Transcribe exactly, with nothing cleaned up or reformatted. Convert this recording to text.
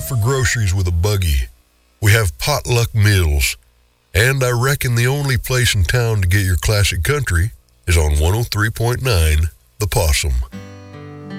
out for groceries with a buggy. We have potluck meals. And I reckon the only place in town to get your classic country is on one oh three point nine The Possum.